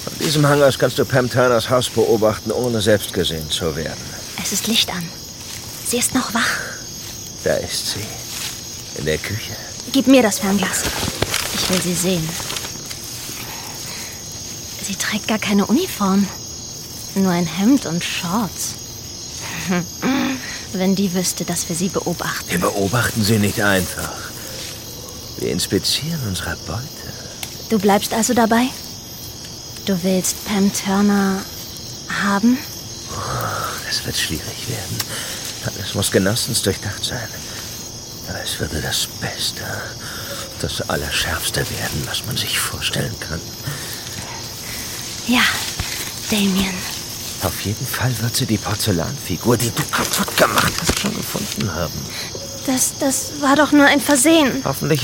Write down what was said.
Von diesem Hang aus kannst du Pam Turners Haus beobachten, ohne selbst gesehen zu werden. Es ist Licht an. Sie ist noch wach. Da ist sie. In der Küche. Gib mir das Fernglas. Ich will sie sehen. Sie trägt gar keine Uniform. Nur ein Hemd und Shorts. Wenn die wüsste, dass wir sie beobachten. Wir beobachten sie nicht einfach. Wir inspizieren unsere Beute. Du bleibst also dabei? Du willst Pam Turner haben? Das wird schwierig werden. Alles muss genauestens durchdacht sein. Aber es würde das Beste, das Allerschärfste werden, was man sich vorstellen kann. Ja, Damien. Auf jeden Fall wird sie die Porzellanfigur, die du kaputt gemacht hast, schon gefunden haben. Das war doch nur ein Versehen. Hoffentlich